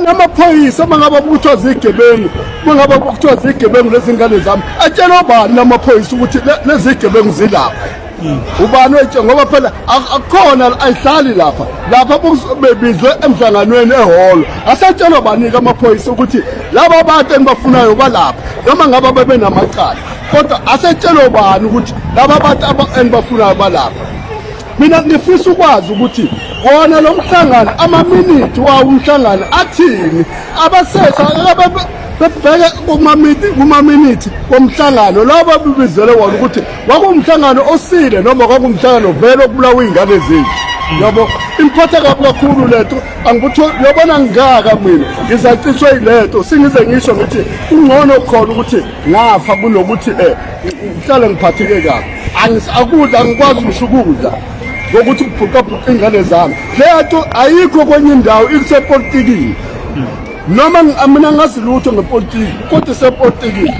namaphoyisa mangaba kuthiwa zigebengu mangaba kuthiwa zigebengu lezingane zami atshela ubani namaphoyisa ukuthi lezi gebengu zilapha ubani wethe ngoba phela akukhona ayihlali lapha bebizwe emhlanganweni ehholo asatshela banika amaphoyisa ukuthi laba bantu engibafunayo balapha noma ngaba bebe namacala kodwa asatshela ubani ukuthi laba bantu engibafunayo balapha. Mina ngifisa ukwazi ukuthi wona lo mhlangano ama-minute wawo umhlangano athini abasesha bebheke kuma-minute womhlangano laba bibizele wona ukuthi kwakuwumhlangano osile noma kwakuwumhlangano vele okubulawa iy'ngane zethu. Yabo imphatha kabi kakhulu letho angikuthi yabona ngaka mina ngizacishwe yiletho singize ngisho ngithi ungcono khona ukuthi ngafa kunokuthi ngihlale ngiphatheke kabi akudla ngikwazi ukudla ngokuthi kubhuqabhuqa ingane zami letho ayikho kwenye indawo ikusepolitikini noma mina ngazi lutho ngepolitiki kodwa isepolitikini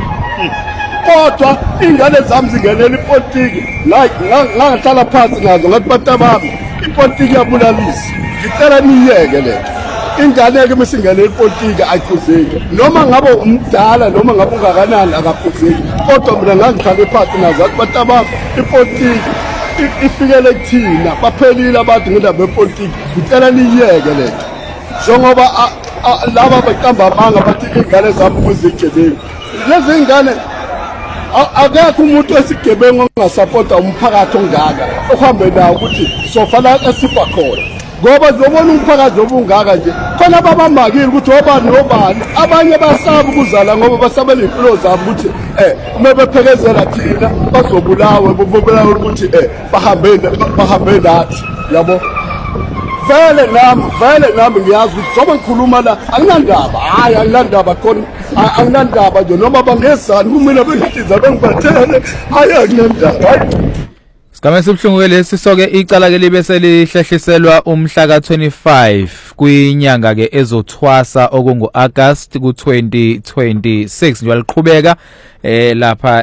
kodwa ingane zami zingenela ipolitiki ngahlala phansi ngazo ngathi batabami ipolitiki yabulalisa ngicela niyeke letho ingane-ke mesingene ipolitiki ayiphuzeki noma ngabe umdala noma ngabe ungakanani akaphuzeki kodwa mina ngangihlale phansi nazo athi batabami ipolitiki ifikele kuthina baphelile abantu ngendaba yepolitiki ngicela niyeke letho njengoba laba beqamba amanga bathi ingane zami ukuzigebengu lezi ngane akekho umuntu wesigebengu ongasapota umphakathi ongaka ohambe nawo ukuthi sofala esifa khona ngoba zobona umphakathi obungaka nje khona ababambakile ukuthi obani nobani abanye basaba ukuzala ngoba basabela impilo zabo ukuthi uma bephekezela thina bazobulawa ukuthi bahambe nathi yabo vele nami ngiyazi ukuthi njengoba ngikhuluma la anginandaba hayi anginandaba khona anginandaba nje noma bangezani kumina bengitiza bengibathele hayi anginandaba hayi. Sigame sibuhlungu lesi soke icala ke libe selihlehliselwa umhla ka25 kwinyanga ke ezothwasa okungu August ku2026 nje liqhubeka lapha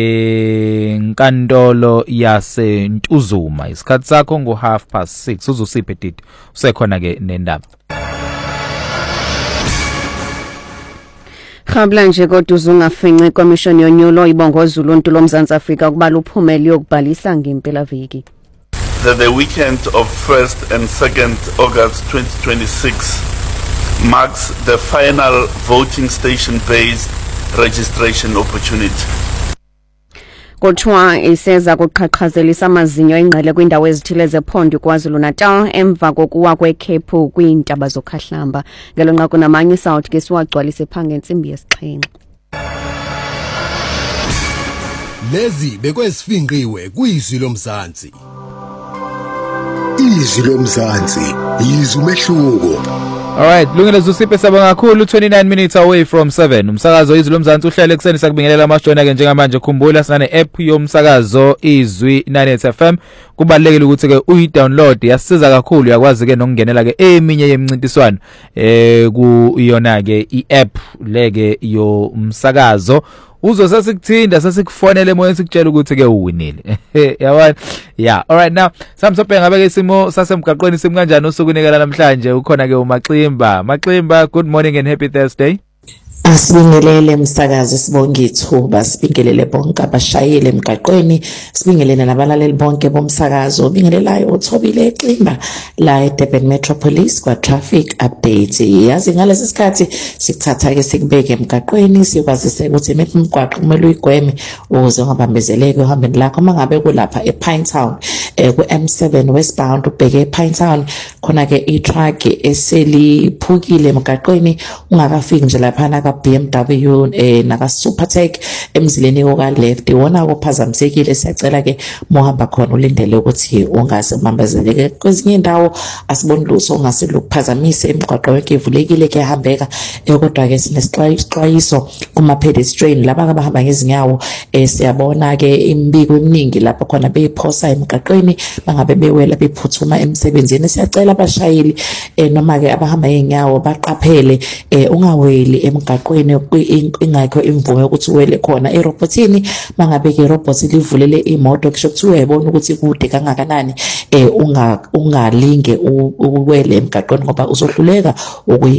enkantolo yaseNtuzuma isikhathi sakho ngo 6:30 uzosiphe didi usekhona ke nendaba. Khabla nje kodwa uzungafince ikomishoni yonyulo ibongozulu uluntu lomzansi Afrika ukubala uphumela yokubhalisa ngempela viki. The weekend of 1st and 2nd August 2026 marks the final voting station-based registration opportunity. Kuthiwa iseza kuqhaqhazelisa amazinyo engqele kwindawo ezithile zephondo KwaZulu-Natal emva kokuwa kwekhephu kwintaba zokhahlamba ngelo nqaku namanye South ke siwagcwalise phange insimbi yesixhenxe. Lezi bekwesifinqiwe kuyizwi lomzansi. Izwi lomzansi yizwi umehluko. Alright, lungile Zusiphe sabonga kakhulu 29 minutes away from 7. Umsakazo izwi lomzansi uhlale kuseni sakubingelela amashona ke njengamanje khumbula sina ne-app yomsakazo izwi 98 FM. Kubalekile ukuthi ke uyi-download yasiza kakhulu yakwazi ke nokungenela ke eminye yemncintiswano kuyona ke i-app leke yomsakazo. Uzo sasikutinda sasikufonela emoyeni sikutshela ukuthi ke uwinile. Yabona? Yeah, alright now. Samsophe ngabe ke isimo sasemgaqweni simi kanjani usukunikela namhlanje ukhona ke uMaximba. Maximba, good morning and happy Thursday. Asibingelele msakazi sibonge ithuba sibingelele bonke abashayeli emgaqweni sibingelele nabalaleli bonke bomsakazo bingelelayo uThobile eXimba la eDurban Metropolis kwa traffic update yazi ngalesi sikhathi sikuthatha ke sikubeke emgaqweni sikwazise ukuthi imigwaqo kumele uyigweme ukuze ungabambezeleke uhambeni lakho mangabe kulapha ePinetown ku M7 westbound ubheke ePinetown khona ke i-truck eseliphukile emgaqweni ungakafiki nje lapha na BMW naka Supertech emzileni woka left wona kuphazamisekile siyacela ke mohamba khona ulindele ukuthi ungasebambezeleke kwezinye indawo asiboni lutho ungaselukuphazamise emgwaqo wonke ivulekile ke hambeka kodwa ke sinesixwayiso kuma pedestrian laba abahamba ngezinyawo siyabona ke imbiko eminingi lapha khona beyiphosa emgaqweni bangabe bewela bephuthuma emsebenzini siyacela abashayeli noma ke abahamba ngezinyawo baqaphele ungaweli emgaqweni ingakho imvume ukuthi uwele khona erobotini mangabe ke robot livulele imoto kusho ukuthi uyayibona ukuthi kude kangakanani ungalinge uwele emgaqweni ngoba uzohluleka